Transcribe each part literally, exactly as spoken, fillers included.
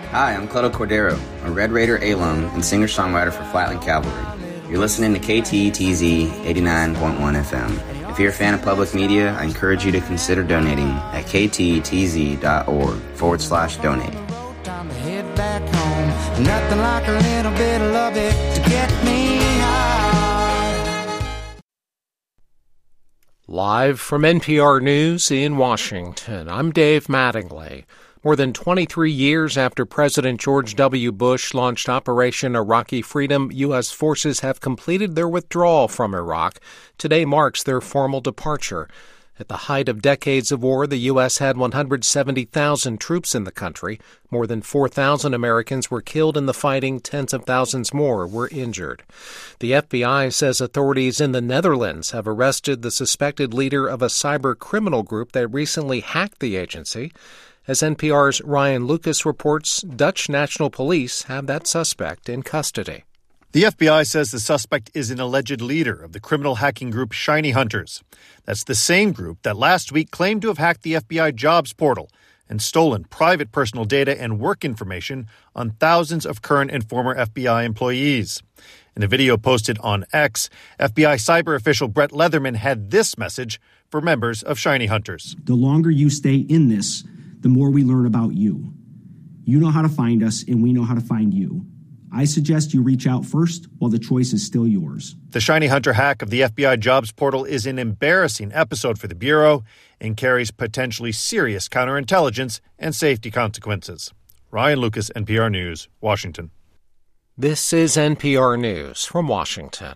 Hi, I'm Cleto Cordero, a Red Raider alum and singer-songwriter for Flatland Cavalry. You're listening to K T T Z eighty-nine point one F M. If you're a fan of public media, I encourage you to consider donating at kttz.org forward slash donate. Nothing like a little bit of love it to get me high. Live from N P R News in Washington, I'm Dave Mattingly. More than twenty-three years after President George W. Bush launched Operation Iraqi Freedom, U S forces have completed their withdrawal from Iraq. Today marks their formal departure. At the height of decades of war, the U S had one hundred seventy thousand troops in the country. More than four thousand Americans were killed in the fighting. Tens of thousands more were injured. The F B I says authorities in the Netherlands have arrested the suspected leader of a cyber criminal group that recently hacked the agency. As N P R's Ryan Lucas reports, Dutch National Police have that suspect in custody. The F B I says the suspect is an alleged leader of the criminal hacking group Shiny Hunters. That's the same group that last week claimed to have hacked the F B I jobs portal and stolen private personal data and work information on thousands of current and former F B I employees. In a video posted on X, F B I cyber official Brett Leatherman had this message for members of Shiny Hunters. The longer you stay in this, the more we learn about you. You know how to find us, and we know how to find you. I suggest you reach out first while the choice is still yours. The Shiny Hunter hack of the F B I jobs portal is an embarrassing episode for the Bureau and carries potentially serious counterintelligence and safety consequences. Ryan Lucas, N P R News, Washington. This is N P R News from Washington.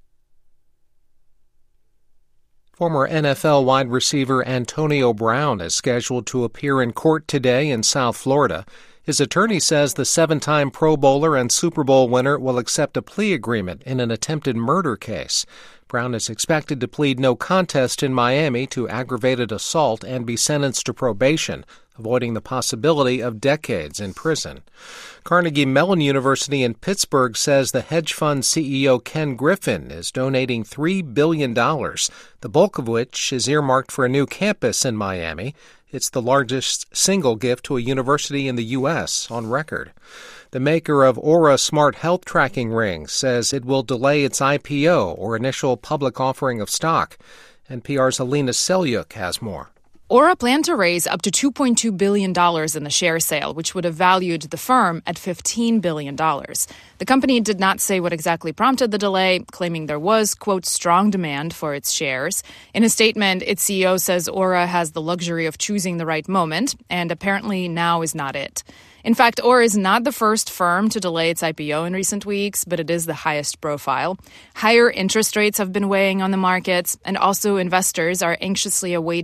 Former N F L wide receiver Antonio Brown is scheduled to appear in court today in South Florida. His attorney says the seven-time Pro Bowler and Super Bowl winner will accept a plea agreement in an attempted murder case. Brown is expected to plead no contest in Miami to aggravated assault and be sentenced to probation, avoiding the possibility of decades in prison. Carnegie Mellon University in Pittsburgh says the hedge fund C E O Ken Griffin is donating three billion dollars, the bulk of which is earmarked for a new campus in Miami. It's the largest single gift to a university in the U S on record. The maker of Aura smart health tracking rings says it will delay its I P O, or initial public offering of stock. N P R's Alina Selyuk has more. Aura planned to raise up to two point two billion dollars in the share sale, which would have valued the firm at fifteen billion dollars. The company did not say what exactly prompted the delay, claiming there was, quote, strong demand for its shares. In a statement, its C E O says Aura has the luxury of choosing the right moment, and apparently now is not it. In fact, Aura is not the first firm to delay its I P O in recent weeks, but it is the highest profile. Higher interest rates have been weighing on the markets, and also investors are anxiously awaiting